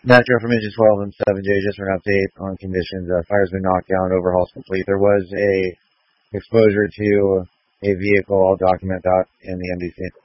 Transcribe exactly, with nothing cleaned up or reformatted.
Metro from Engine twelve and seven J, just for an update on conditions. Uh, fire's been knocked down, overhaul's complete. There was a exposure to a vehicle. I'll document that in the M D C.